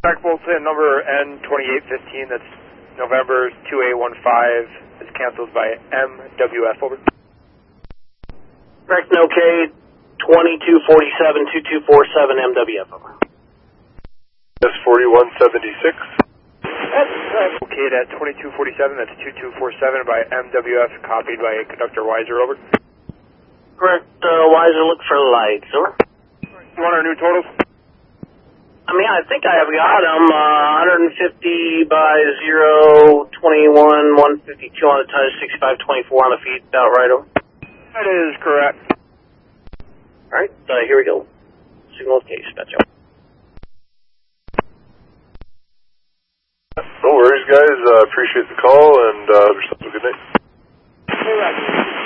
Back Bolton number N2815, that's November 2815, is canceled by MWF, over. Correct, OK, 2247, 2247, MWF, over. That's 4176. That's okay, at 2247, that's 2247 by MWF, copied by Conductor Weiser, over. Correct, Weiser, look for lights, over. You want our new totals? I mean, I think I have got them, 150 by 0, 21, 152 on the touch, 6524 on the feet, about right, over. That is correct. Alright, here we go. Signal of case, that's all. No worries, guys. Appreciate the call, and have yourself a good night. Hey,